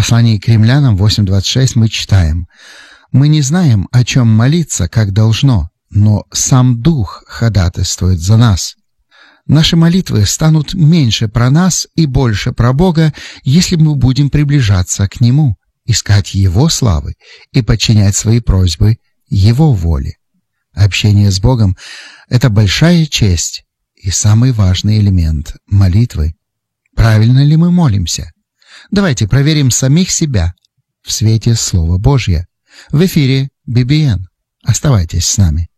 послании к Римлянам 8:26 мы читаем: «Мы не знаем, о чем молиться, как должно, но сам Дух ходатайствует за нас». Наши молитвы станут меньше про нас и больше про Бога, если мы будем приближаться к Нему, искать Его славы и подчинять свои просьбы Его воле. Общение с Богом — это большая честь и самый важный элемент молитвы. Правильно ли мы молимся? Давайте проверим самих себя в свете Слова Божьего. В эфире BBN. Оставайтесь с нами.